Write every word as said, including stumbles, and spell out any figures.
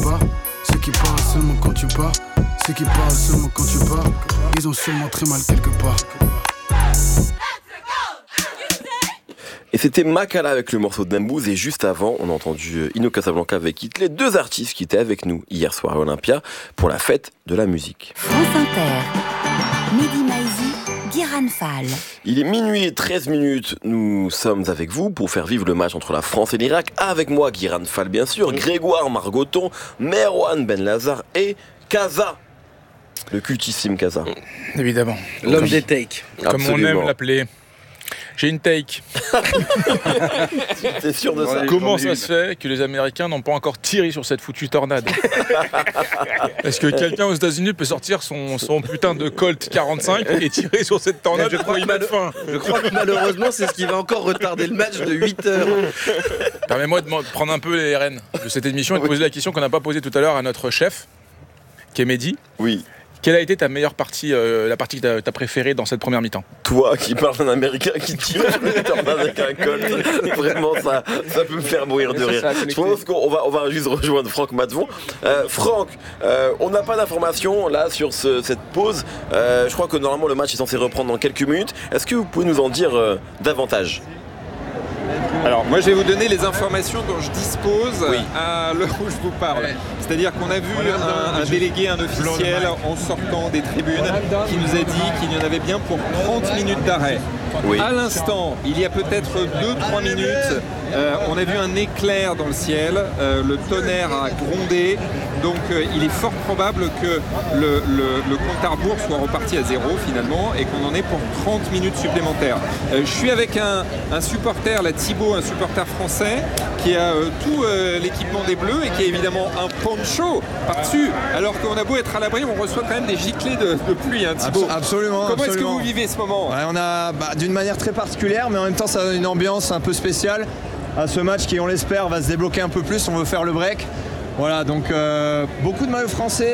pars. Ceux qui parlent seulement quand tu pars. Ceux qui parlent seulement quand tu pars. Ils ont sûrement très mal quelque part. Et c'était Makala avec le morceau de Nambouze. Et juste avant, on a entendu Ino Casablanca avec Hit, les deux artistes qui étaient avec nous hier soir à Olympia pour la fête de la musique. France Inter, Mehdi Maizi, Guiran Fall. Il est minuit et treize minutes. Nous sommes avec vous pour faire vivre le match entre la France et l'Irak. Avec moi, Guiran Fall, bien sûr, Grégoire Margoton, Merwan Ben Lazar et Kaza. Le cultissime Kaza. Évidemment. L'homme des takes. Comme Absolument. on aime l'appeler. J'ai une take. T'es sûr de ça? Comment ça se fait que les Américains n'ont pas encore tiré sur cette foutue tornade? Est-ce que quelqu'un aux États-Unis peut sortir son, son putain de Colt quarante-cinq et tirer sur cette tornade Je pour crois y que mettre fin? Je crois que malheureusement, c'est ce qui va encore retarder le match de huit heures. Permets-moi de prendre un peu les rênes de cette émission et de poser la question qu'on n'a pas posée tout à l'heure à notre chef, qui est Mehdi. Oui. Quelle a été ta meilleure partie, euh, la partie que t'as, t'as préférée dans cette première mi-temps? Toi qui parles d'un Américain qui tire sur une tornade avec un Colt, vraiment ça, ça peut me faire mourir de rire. Je pense qu'on va, on va juste rejoindre Franck Matvon. Euh, Franck, euh, on n'a pas d'informations là sur ce, cette pause. Euh, je crois que normalement le match est censé reprendre dans quelques minutes. Est-ce que vous pouvez nous en dire euh, davantage? Alors moi je vais vous donner les informations dont je dispose Oui. à l'heure où je vous parle. C'est-à-dire qu'on a vu un, un délégué, un officiel en sortant des tribunes qui nous a dit qu'il y en avait bien pour trente minutes d'arrêt. Oui. À l'instant, il y a peut-être deux trois minutes, euh, on a vu un éclair dans le ciel, euh, le tonnerre a grondé, donc euh, il est fort probable que le, le, le compte à rebours soit reparti à zéro finalement et qu'on en ait pour trente minutes supplémentaires. Euh, je suis avec un, un supporter, la Thibaut, un supporter français qui a euh, tout euh, l'équipement des Bleus et qui a évidemment un poncho par-dessus, alors qu'on a beau être à l'abri, on reçoit quand même des giclées de, de pluie, hein, Thibaut. Absolument. Comment est-ce que absolument. vous vivez ce moment? Ouais, on a bah, d'une manière très particulière, mais en même temps ça donne une ambiance un peu spéciale à ce match qui, on l'espère, va se débloquer un peu plus. On veut faire le break. Voilà, donc euh, beaucoup de maillots français.